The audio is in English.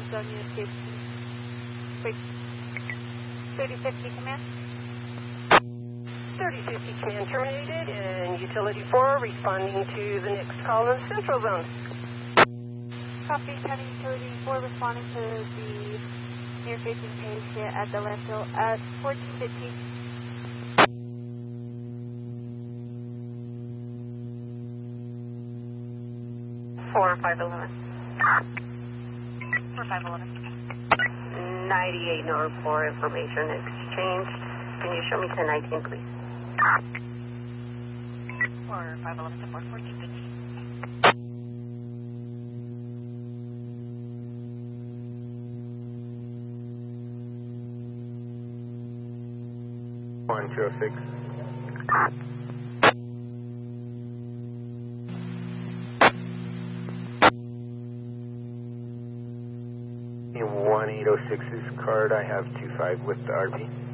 on unit 15. Wait. 3050 command. 3050 command terminated, and utility 4 responding to the next call in Central Zone. Copy, County Utility 4 responding to the near-facing patient at the landfill at 1415. 4511. 4511. 98, no report, information exchanged. Can you show me 1019, please? 4511 to 1415. One 206. 1806's card, I have 25 with the RV.